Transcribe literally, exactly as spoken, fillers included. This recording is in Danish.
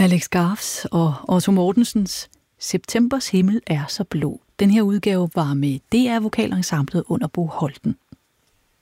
Alex Garfs og Otto Mortensens Septembers himmel er så blå. Den her udgave var med D R Vokalensemblet under Bo Holten.